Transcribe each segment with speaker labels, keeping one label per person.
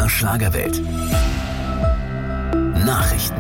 Speaker 1: MDR Schlagerwelt. Nachrichten.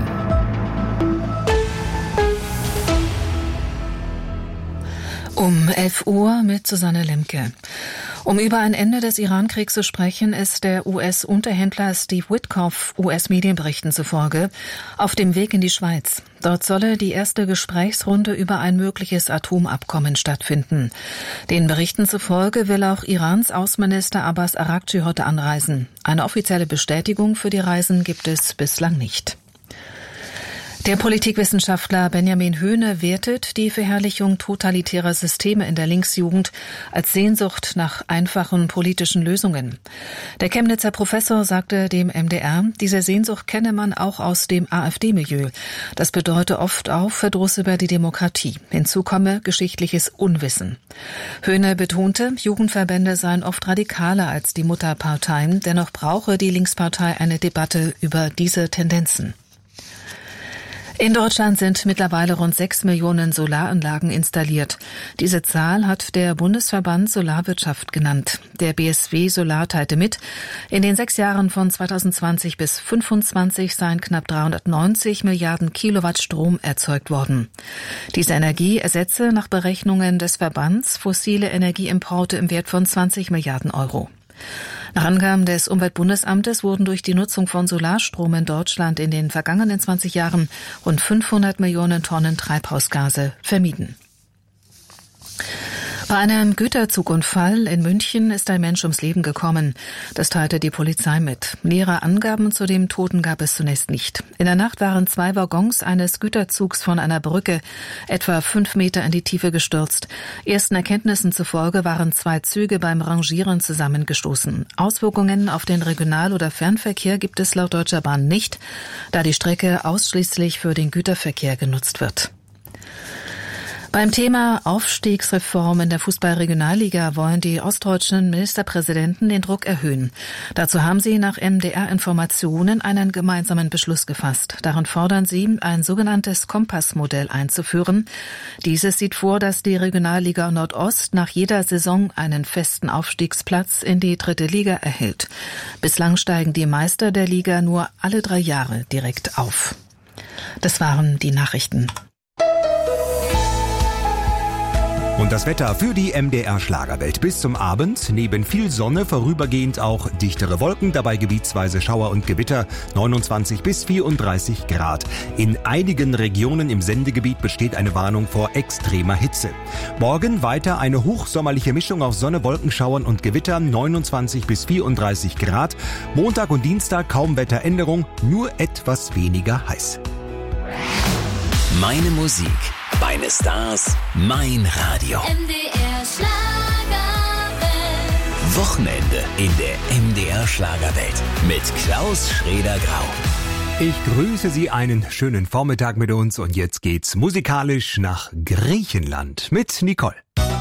Speaker 2: Um 11 Uhr mit Susanne Lemke. Um über ein Ende des Iran-Kriegs zu sprechen, ist der US-Unterhändler Steve Witkoff US-Medienberichten zufolge auf dem Weg in die Schweiz. Dort solle die erste Gesprächsrunde über ein mögliches Atomabkommen stattfinden. Den Berichten zufolge will auch Irans Außenminister Abbas Araghchi heute anreisen. Eine offizielle Bestätigung für die Reisen gibt es bislang nicht. Der Politikwissenschaftler Benjamin Höhne wertet die Verherrlichung totalitärer Systeme in der Linksjugend als Sehnsucht nach einfachen politischen Lösungen. Der Chemnitzer Professor sagte dem MDR, diese Sehnsucht kenne man auch aus dem AfD-Milieu. Das bedeute oft auch Verdruss über die Demokratie. Hinzu komme geschichtliches Unwissen. Höhne betonte, Jugendverbände seien oft radikaler als die Mutterparteien. Dennoch brauche die Linkspartei eine Debatte über diese Tendenzen. In Deutschland sind mittlerweile rund 6 Millionen Solaranlagen installiert. Diese Zahl hat der Bundesverband Solarwirtschaft genannt. Der BSW Solar teilte mit, in den 6 Jahren von 2020 bis 2025 seien knapp 390 Milliarden Kilowatt Strom erzeugt worden. Diese Energie ersetze nach Berechnungen des Verbands fossile Energieimporte im Wert von 20 Milliarden Euro. Nach Angaben des Umweltbundesamtes wurden durch die Nutzung von Solarstrom in Deutschland in den vergangenen 20 Jahren rund 500 Millionen Tonnen Treibhausgase vermieden. Bei einem Güterzugunfall in München ist ein Mensch ums Leben gekommen. Das teilte die Polizei mit. Nähere Angaben zu dem Toten gab es zunächst nicht. In der Nacht waren 2 Waggons eines Güterzugs von einer Brücke etwa 5 Meter in die Tiefe gestürzt. Ersten Erkenntnissen zufolge waren 2 Züge beim Rangieren zusammengestoßen. Auswirkungen auf den Regional- oder Fernverkehr gibt es laut Deutscher Bahn nicht, da die Strecke ausschließlich für den Güterverkehr genutzt wird. Beim Thema Aufstiegsreform in der Fußball-Regionalliga wollen die ostdeutschen Ministerpräsidenten den Druck erhöhen. Dazu haben sie nach MDR-Informationen einen gemeinsamen Beschluss gefasst. Darin fordern sie, ein sogenanntes Kompassmodell einzuführen. Dieses sieht vor, dass die Regionalliga Nordost nach jeder Saison einen festen Aufstiegsplatz in die 3. Liga erhält. Bislang steigen die Meister der Liga nur alle 3 Jahre direkt auf. Das waren die Nachrichten.
Speaker 3: Und das Wetter für die MDR Schlagerwelt bis zum Abend. Neben viel Sonne vorübergehend auch dichtere Wolken, dabei gebietsweise Schauer und Gewitter, 29 bis 34 Grad. In einigen Regionen im Sendegebiet besteht eine Warnung vor extremer Hitze. Morgen weiter eine hochsommerliche Mischung aus Sonne, Wolkenschauern und Gewitter, 29 bis 34 Grad. Montag und Dienstag kaum Wetteränderung, nur etwas weniger heiß.
Speaker 1: Meine Musik, meine Stars, mein Radio.
Speaker 4: MDR Schlagerwelt.
Speaker 1: Wochenende in der MDR Schlagerwelt mit Klaus Schrader-Grau.
Speaker 3: Ich grüße Sie, einen schönen Vormittag mit uns und jetzt geht's musikalisch nach Griechenland mit Nicole.